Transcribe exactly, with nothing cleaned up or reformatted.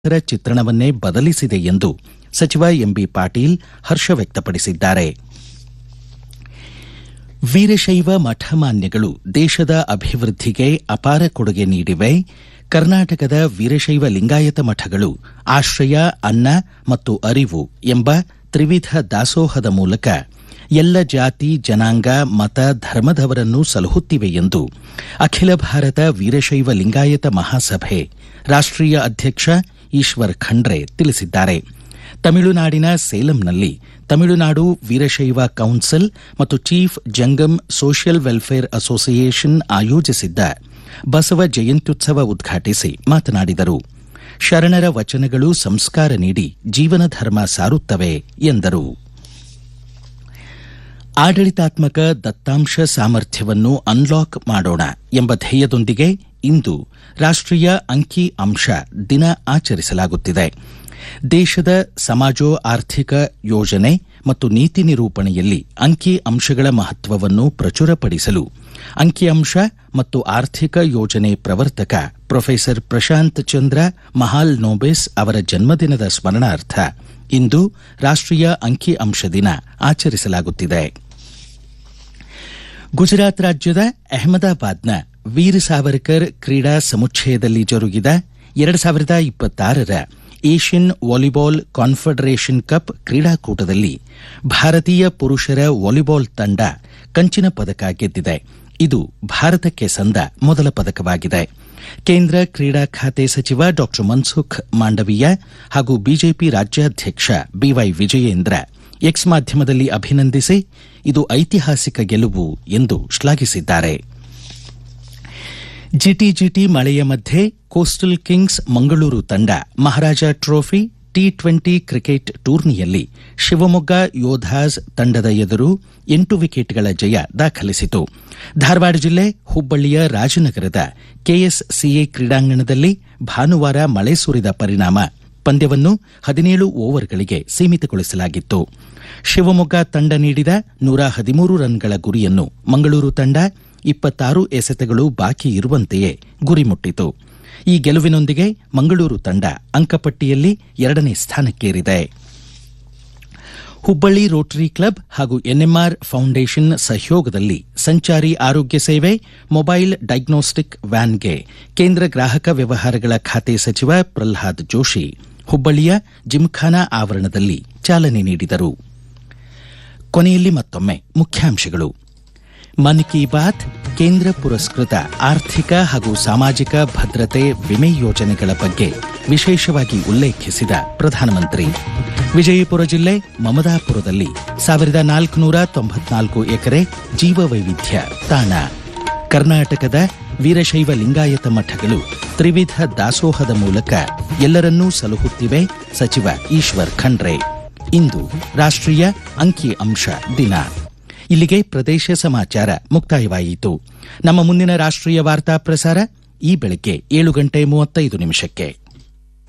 ಚಿತ್ರಣವನ್ನೇ ಬದಲಿಸಿದೆ ಎಂದು ಸಚಿವ ಎಂಬಿ ಪಾಟೀಲ್ ಹರ್ಷ ವ್ಯಕ್ತಪಡಿಸಿದ್ದಾರೆ. ವೀರಶೈವ ಮಠಮಾನ್ಯಗಳು ದೇಶದ ಅಭಿವೃದ್ಧಿಗೆ ಅಪಾರ ಕೊಡುಗೆ ನೀಡಿವೆ. ಕರ್ನಾಟಕದ ವೀರಶೈವ ಲಿಂಗಾಯತ ಮಠಗಳು ಆಶ್ರಯ, ಅನ್ನ ಮತ್ತು ಅರಿವು ಎಂಬ ತ್ರಿವಿಧ ದಾಸೋಹದ ಮೂಲಕ ಎಲ್ಲ ಜಾತಿ, ಜನಾಂಗ, ಮತ, ಧರ್ಮದವರನ್ನು ಸಲಹುತ್ತಿವೆ ಎಂದು ಅಖಿಲ ಭಾರತ ವೀರಶೈವ ಲಿಂಗಾಯತ ಮಹಾಸಭೆ ರಾಷ್ಟ್ರೀಯ ಅಧ್ಯಕ್ಷ ಈಶ್ವರ್ ಖಂಡ್ರೆ ತಿಳಿಸಿದ್ದಾರೆ. ತಮಿಳುನಾಡಿನ ಸೇಲಂನಲ್ಲಿ ತಮಿಳುನಾಡು ವೀರಶೈವ ಕೌನ್ಸಿಲ್ ಮತ್ತು chief Jangam social welfare association ಆಯೋಜಿಸಿದ್ದ ಬಸವ ಜಯಂತ್ಯುತ್ಸವ ಉದ್ಘಾಟಿಸಿ ಮಾತನಾಡಿದರು. ಶರಣರ ವಚನಗಳು ಸಂಸ್ಕಾರ ನೀಡಿ ಜೀವನ ಧರ್ಮ ಸಾರುತ್ತವೆ ಎಂದರು. ಆಡಳಿತಾತ್ಮಕ ದತ್ತಾಂಶ ಸಾಮರ್ಥ್ಯವನ್ನು ಅನ್ಲಾಕ್ ಮಾಡೋಣ ಎಂಬ ಧ್ಯೇಯದೊಂದಿಗೆ ಇಂದು ರಾಷ್ಟ್ರೀಯ ಅಂಕಿ ಅಂಶ ದಿನ ಆಚರಿಸಲಾಗುತ್ತಿದೆ. ದೇಶದ ಸಮಾಜೋ ಆರ್ಥಿಕ ಯೋಜನೆ ಮತ್ತು ನೀತಿ ನಿರೂಪಣೆಯಲ್ಲಿ ಅಂಕಿ ಅಂಶಗಳ ಮಹತ್ವವನ್ನು ಪ್ರಚುರಪಡಿಸಲು ಅಂಕಿಅಂಶ ಮತ್ತು ಆರ್ಥಿಕ ಯೋಜನೆ ಪ್ರವರ್ತಕ ಪ್ರೊಫೆಸರ್ ಪ್ರಶಾಂತ್ ಚಂದ್ರ ಮಹಾಲ್ ನೋಬೆಸ್ ಅವರ ಜನ್ಮದಿನದ ಸ್ಮರಣಾರ್ಥ ಇಂದು ರಾಷ್ಟ್ರೀಯ ಅಂಕಿ ಅಂಶ ದಿನ ಆಚರಿಸಲಾಗುತ್ತಿದೆ. ಗುಜರಾತ್ ರಾಜ್ಯದ ಅಹಮದಾಬಾದ್ನ ವೀರ್ ಸಾವರ್ಕರ್ ಕ್ರೀಡಾ ಸಮುಚ್ಚಯದಲ್ಲಿ ಜರುಗಿದ ಎರಡು ಸಾವಿರದ ಇಪ್ಪತ್ತಾರರ ಏಷ್ಯನ್ ವಾಲಿಬಾಲ್ ಕಾನ್ಫೆಡರೇಷನ್ ಕಪ್ ಕ್ರೀಡಾಕೂಟದಲ್ಲಿ ಭಾರತೀಯ ಪುರುಷರ ವಾಲಿಬಾಲ್ ತಂಡ ಕಂಚಿನ ಪದಕ ಗೆದ್ದಿದೆ. ಇದು ಭಾರತಕ್ಕೆ ಸಂದ ಮೊದಲ ಪದಕವಾಗಿದೆ. ಕೇಂದ್ರ ಕ್ರೀಡಾ ಖಾತೆ ಸಚಿವ ಡಾ ಮನ್ಸುಖ್ ಮಾಂಡವೀಯ ಹಾಗೂ ಬಿಜೆಪಿ ರಾಜ್ಯಾಧ್ಯಕ್ಷ ಬಿವೈ ವಿಜಯೇಂದ್ರ ಎಕ್ಸ್ ಮಾಧ್ಯಮದಲ್ಲಿ ಅಭಿನಂದಿಸಿ ಇದು ಐತಿಹಾಸಿಕ ಗೆಲುವು ಎಂದು ಶ್ಲಾಘಿಸಿದ್ದಾರೆ. ಜಿಟಿಜಿಟಿ ಮಳೆಯ ಮಧ್ಯೆ ಕೋಸ್ಟಲ್ ಕಿಂಗ್ಸ್ ಮಂಗಳೂರು ತಂಡ ಮಹಾರಾಜ ಟ್ರೋಫಿ ಟಿ ಟ್ವೆಂಟಿ ಕ್ರಿಕೆಟ್ ಟೂರ್ನಿಯಲ್ಲಿ ಶಿವಮೊಗ್ಗ ಯೋಧಾಸ್ ತಂಡದ ಎದುರು ಎಂಟು ವಿಕೆಟ್ಗಳ ಜಯ ದಾಖಲಿಸಿತು. ಧಾರವಾಡ ಜಿಲ್ಲೆ ಹುಬ್ಬಳ್ಳಿಯ ರಾಜನಗರದ ಕೆಎಸ್ಸಿಎ ಕ್ರೀಡಾಂಗಣದಲ್ಲಿ ಭಾನುವಾರ ಮಳೆ ಸುರಿದ ಪರಿಣಾಮ ಪಂದ್ಯವನ್ನು ಹದಿನೇಳು ಓವರ್ಗಳಿಗೆ ಸೀಮಿತಗೊಳಿಸಲಾಗಿತ್ತು. ಶಿವಮೊಗ್ಗ ತಂಡ ನೀಡಿದ ನೂರ ಹದಿಮೂರು ರನ್ಗಳ ಗುರಿಯನ್ನು ಮಂಗಳೂರು ತಂಡ ಇಪ್ಪತ್ತಾರು ಎಸೆತಗಳು ಬಾಕಿ ಇರುವಂತೆಯೇ ಗುರಿ ಮುಟ್ಟಿತು. ಈ ಗೆಲುವಿನೊಂದಿಗೆ ಮಂಗಳೂರು ತಂಡ ಅಂಕಪಟ್ಟಿಯಲ್ಲಿ ಎರಡನೇ ಸ್ಥಾನಕ್ಕೇರಿದೆ. ಹುಬ್ಬಳ್ಳಿ ರೋಟರಿ ಕ್ಲಬ್ ಹಾಗೂ ಎನ್ಎಂಆರ್ ಫೌಂಡೇಶನ್ ಸಹಯೋಗದಲ್ಲಿ ಸಂಚಾರಿ ಆರೋಗ್ಯ ಸೇವೆ ಮೊಬೈಲ್ ಡಯಾಗ್ನೋಸ್ಟಿಕ್ ವ್ಯಾನ್ಗೆ ಕೇಂದ್ರ ಗ್ರಾಹಕ ವ್ಯವಹಾರಗಳ ಖಾತೆ ಸಚಿವ ಪ್ರಲ್ಹಾದ್ ಜೋಶಿ ಹುಬ್ಬಳ್ಳಿಯ ಜಿಮ್ಖಾನಾ ಆವರಣದಲ್ಲಿ ಚಾಲನೆ ನೀಡಿದರು. ಕೊನೆಯಲ್ಲಿ ಮತ್ತೊಮ್ಮೆ ಮುಖ್ಯಾಂಶಗಳು. ಮನ್ ಕಿ ಬಾತ್ ಕೇಂದ್ರ ಪುರಸ್ಕೃತ ಆರ್ಥಿಕ ಹಾಗೂ ಸಾಮಾಜಿಕ ಭದ್ರತೆ ವಿಮೆ ಯೋಜನೆಗಳ ಬಗ್ಗೆ ವಿಶೇಷವಾಗಿ ಉಲ್ಲೇಖಿಸಿದ ಪ್ರಧಾನಮಂತ್ರಿ. ವಿಜಯಪುರ ಜಿಲ್ಲೆ ಮಮದಾಪುರದಲ್ಲಿ ಸಾವಿರದ ನಾಲ್ಕುನೂರ ತೊಂಬತ್ನಾಲ್ಕು ಎಕರೆ ಜೀವವೈವಿಧ್ಯ ತಾಣ. ಕರ್ನಾಟಕದ ವೀರಶೈವ ಲಿಂಗಾಯತ ಮಠಗಳು ತ್ರಿವಿಧ ದಾಸೋಹದ ಮೂಲಕ ಎಲ್ಲರನ್ನೂ ಸಲಹುತ್ತಿವೆ. ಸಚಿವ ಈಶ್ವರ್ ಖಂಡ್ರೆ. ಇಂದು ರಾಷ್ಟ್ರೀಯ ಅಂಕಿ ಅಂಶ ದಿನ. ಇಲ್ಲಿಗೆ ಪ್ರದೇಶ ಸಮಾಚಾರ ಮುಕ್ತಾಯವಾಯಿತು. ನಮ್ಮ ಮುಂದಿನ ರಾಷ್ಟ್ರೀಯ ವಾರ್ತಾ ಪ್ರಸಾರ ಈ ಬೆಳಗ್ಗೆ ಏಳು ಗಂಟೆ ಮೂವತ್ತೈದು ನಿಮಿಷಕ್ಕೆ.